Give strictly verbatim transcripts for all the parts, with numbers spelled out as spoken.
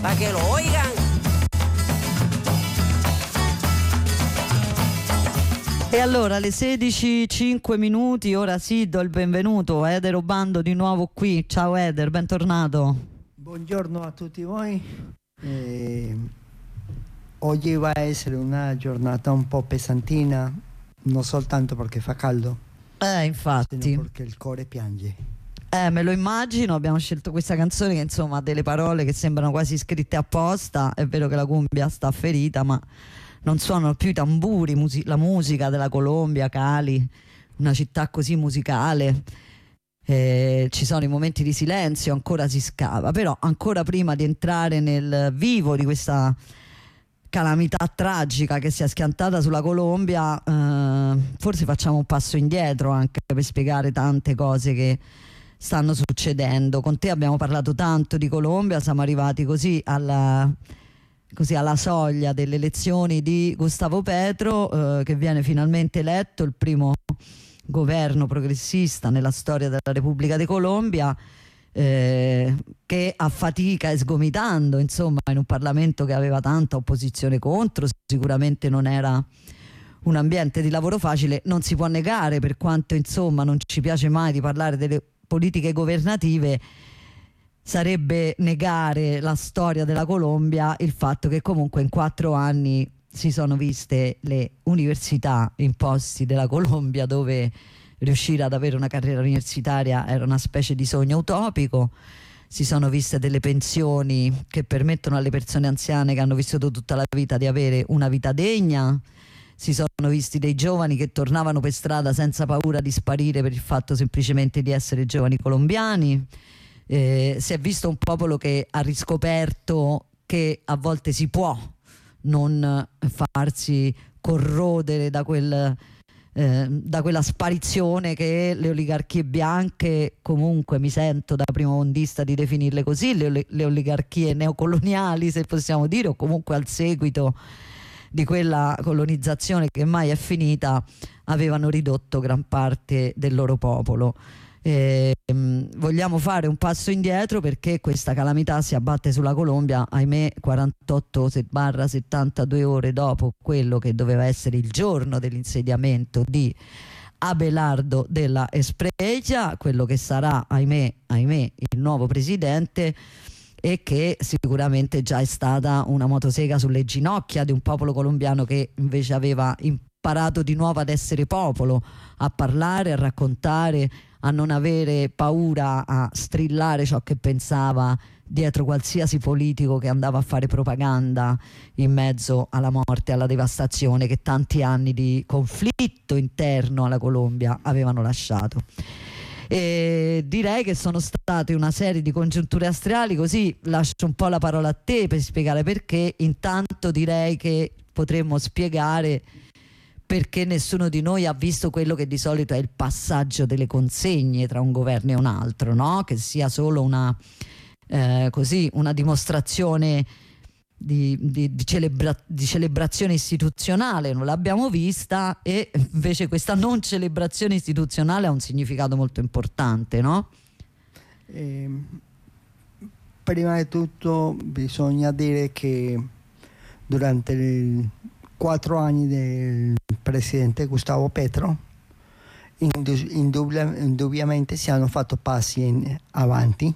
para que lo oigan. E allora alle sedici e cinque minuti, ora sì, do il benvenuto a Eder Obando di nuovo qui. Ciao Eder, bentornato. Buongiorno a tutti voi. Eh, oggi va a essere una giornata un po' pesantina, non soltanto perché fa caldo, Eh, infatti. sino perché il cuore piange. Eh, me lo immagino, abbiamo scelto questa canzone che insomma ha delle parole che sembrano quasi scritte apposta. È vero che la cumbia sta ferita, ma non suonano più i tamburi, musi- la musica della Colombia, Cali, una città così musicale. Eh, ci sono i momenti di silenzio, ancora si scava, però ancora prima di entrare nel vivo di questa calamità tragica che si è schiantata sulla Colombia, eh, forse facciamo un passo indietro anche per spiegare tante cose che stanno succedendo. Con te abbiamo parlato tanto di Colombia, siamo arrivati così alla così alla soglia delle elezioni di Gustavo Petro, eh, che viene finalmente eletto il primo governo progressista nella storia della Repubblica di Colombia, eh, che a fatica e sgomitando, insomma, in un Parlamento che aveva tanta opposizione contro, sicuramente non era un ambiente di lavoro facile. Non si può negare, per quanto insomma non ci piace mai di parlare delle politiche governative, sarebbe negare la storia della Colombia il fatto che comunque in quattro anni si sono viste le università in posti della Colombia dove riuscire ad avere una carriera universitaria era una specie di sogno utopico. Si sono viste delle pensioni che permettono alle persone anziane che hanno vissuto tutta la vita di avere una vita degna. Si sono visti dei giovani che tornavano per strada senza paura di sparire per il fatto semplicemente di essere giovani colombiani. Eh, si è visto un popolo che ha riscoperto che a volte si può non farsi corrodere da, quel, eh, da quella sparizione che le oligarchie bianche, comunque mi sento da primo ondista di definirle così, le, le oligarchie neocoloniali, se possiamo dire, o comunque al seguito di quella colonizzazione che mai è finita, avevano ridotto gran parte del loro popolo. Eh, vogliamo fare un passo indietro perché questa calamità si abbatte sulla Colombia, ahimè, quarantotto settantadue ore dopo quello che doveva essere il giorno dell'insediamento di Abelardo della Espriella, quello che sarà, ahimè, ahimè, il nuovo presidente, e che sicuramente già è stata una motosega sulle ginocchia di un popolo colombiano che invece aveva imparato di nuovo ad essere popolo, a parlare, a raccontare, a non avere paura, a strillare ciò che pensava dietro qualsiasi politico che andava a fare propaganda in mezzo alla morte e alla devastazione che tanti anni di conflitto interno alla Colombia avevano lasciato. E direi che sono state una serie di congiunture astrali, così lascio un po' la parola a te per spiegare perché. Intanto direi che potremmo spiegare perché nessuno di noi ha visto quello che di solito è il passaggio delle consegne tra un governo e un altro, no? Che sia solo una, eh, così, una dimostrazione di, di, di, celebra- di celebrazione istituzionale, non l'abbiamo vista, e invece questa non celebrazione istituzionale ha un significato molto importante, no? Eh, prima di tutto bisogna dire che durante il quattro anni del presidente Gustavo Petro indubbia, indubbiamente si hanno fatto passi in avanti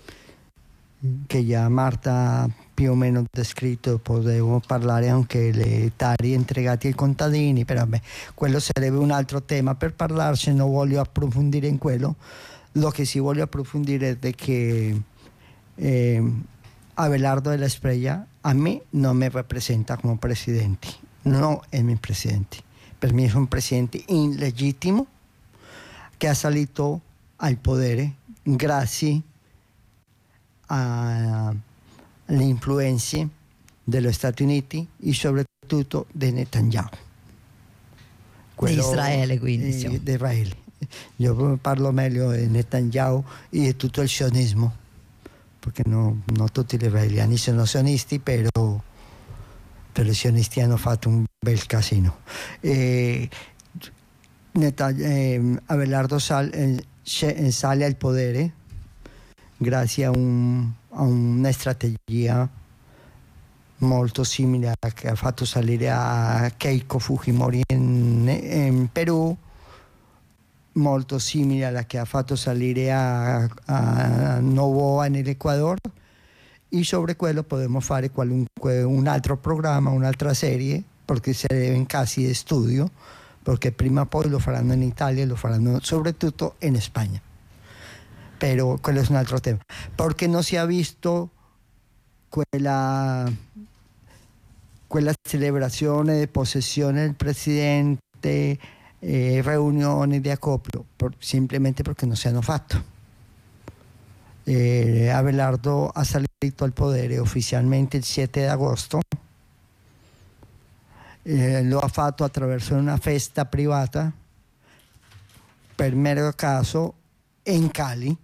che già Marta più o meno descritto. Potevo parlare anche delle tarie entregate ai contadini, però beh, quello sarebbe un altro tema per parlarci, non voglio approfondire in quello. Lo che si vuole approfondire è che eh, Abelardo della Espriella a me non mi rappresenta come presidente. No è mi presidente, per me è un presidente illegittimo che ha salito al potere grazie alle influenze degli Stati Uniti e soprattutto di Netanyahu. Di Israele, quindi. Eh, di Israele. Io parlo meglio di Netanyahu e di tutto il sionismo, perché no, non tutti gli israeliani sono sionisti, però per i sionisti hanno fatto un bel casino. E, eh, Abelardo sal, eh, sale al potere grazie a, un, a una strategia molto simile a che ha fatto salire a Keiko Fujimori in, in Perù, molto simile alla che ha fatto salire a, a Noboa nell'Ecuador, e sobre quello podemos fare qualunque un altro programma, un'altra serie, perché sarebbe in casi di studio, perché prima o poi lo faranno in Italia e lo faranno soprattutto in Spagna. Però quello è un altro tema, perché non si è visto quella, quella celebrazione di possessione del presidente, eh, riunioni di acopio, por, semplicemente perché non si hanno fatto. Eh, Abelardo ha salito al potere ufficialmente il sette agosto, eh, lo ha fatto attraverso una festa privata, per mero caso, in Cali,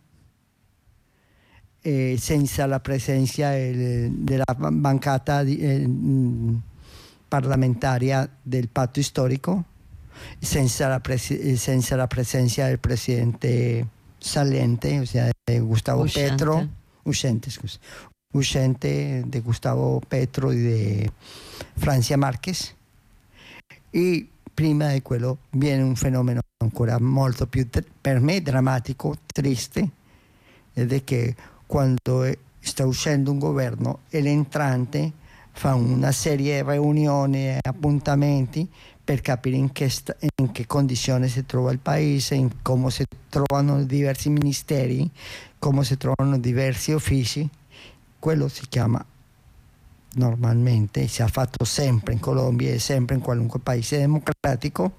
eh, senza la presenza eh, della bancata di, eh, parlamentaria del patto storico, senza la, pres- senza la presenza del presidente saliente, ossia Gustavo uscente. Petro, uscente, scusa, uscente di Gustavo Petro e di Francia Márquez. E prima di quello viene un fenomeno ancora molto più, per me, drammatico, triste, ed è che quando sta uscendo un governo e l'entrante fa una serie di riunioni e appuntamenti per capire in che, sta, in che condizione si trova il paese, in come si trovano diversi ministeri, come si trovano diversi uffici. Quello si chiama normalmente, si è fatto sempre in Colombia e sempre in qualunque paese democratico,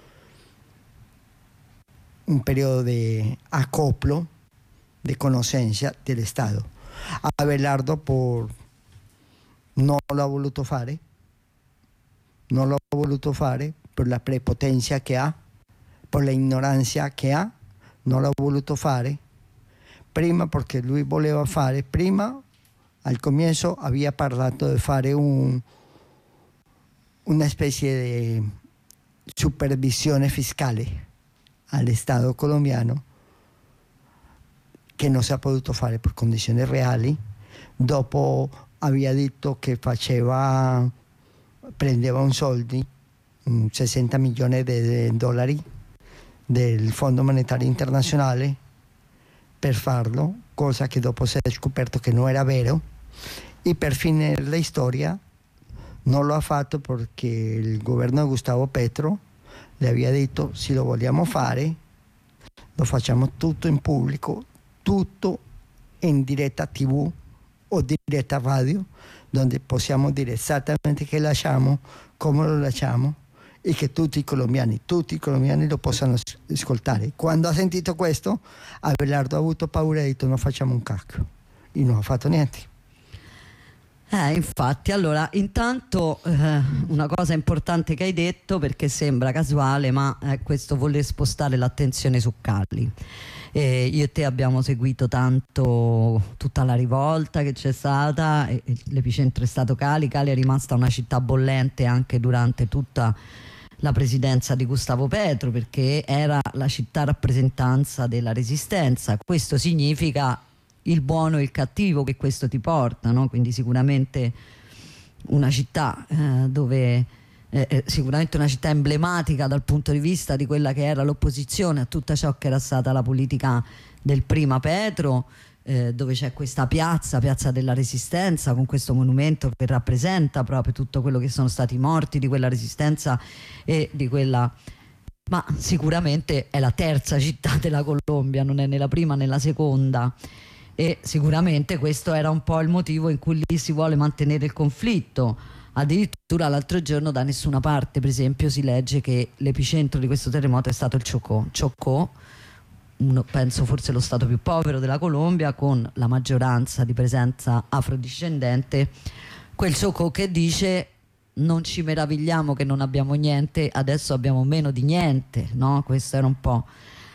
un periodo di acoplo, di conoscenza dello Stato. Abelardo por, non lo ha voluto fare, non l'ho voluto fare per la prepotenza che ha, per la ignoranza che ha, non l'ho voluto fare. Prima perché lui voleva fare, prima al comienzo aveva parlato di fare un, una specie di supervisione fiscale allo Stato colombiano, che non si è potuto fare per condizioni reali. Dopo aveva detto che faceva, prendeva un soldi, sessanta milioni di dollari del Fondo Monetario Internazionale per farlo, cosa che dopo si è scoperto che non era vero, e per finire la storia non lo ha fatto perché il governo di Gustavo Petro le aveva detto: se lo vogliamo fare lo facciamo tutto in pubblico, tutto in diretta tivù o diretta radio, dove possiamo dire esattamente che lasciamo, come lo lasciamo, e che tutti i colombiani, tutti i colombiani lo possano ascoltare. Quando ha sentito questo, Abelardo ha avuto paura e ha detto: non facciamo un cacchio, e non ha fatto niente. Eh, infatti, allora, intanto eh, una cosa importante che hai detto, perché sembra casuale, ma eh, questo voler spostare l'attenzione su Cali. Eh, io e te abbiamo seguito tanto tutta la rivolta che c'è stata, e, e l'epicentro è stato Cali. Cali è rimasta una città bollente anche durante tutta la presidenza di Gustavo Petro, perché era la città rappresentanza della resistenza. Questo significa il buono e il cattivo che questo ti porta, no? Quindi sicuramente una città eh, dove eh, sicuramente una città emblematica dal punto di vista di quella che era l'opposizione a tutta ciò che era stata la politica del prima Petro, eh, dove c'è questa piazza, piazza della Resistenza, con questo monumento che rappresenta proprio tutto quello che sono stati i morti di quella resistenza e di quella... Ma sicuramente è la terza città della Colombia, non è né la prima né la seconda. E sicuramente questo era un po' il motivo in cui lì si vuole mantenere il conflitto. Addirittura l'altro giorno da nessuna parte, per esempio, si legge che l'epicentro di questo terremoto è stato il Chocó. Chocó, uno, penso forse lo stato più povero della Colombia, con la maggioranza di presenza afrodiscendente. Quel Chocó che dice: non ci meravigliamo che non abbiamo niente, adesso abbiamo meno di niente, no? Questa era un po'